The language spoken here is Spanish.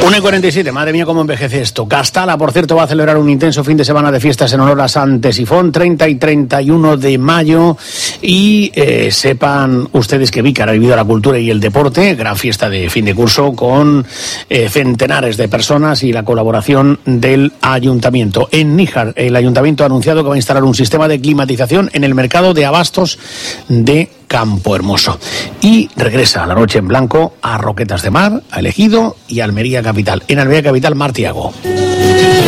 1:47, madre mía cómo envejece esto. Castala, por cierto, va a celebrar un intenso fin de semana de fiestas en honor a Sant Tesifón, 30 y 31 de mayo. Y sepan ustedes que Vícar ha vivido la cultura y el deporte, gran fiesta de fin de curso con centenares de personas y la colaboración del ayuntamiento. En Níjar, el ayuntamiento ha anunciado que va a instalar un sistema de climatización en el mercado de abastos de Campo Hermoso. Y regresa a la noche en blanco a Roquetas de Mar, a El Ejido y a Almería Capital. En Almería Capital, Mar Tiago.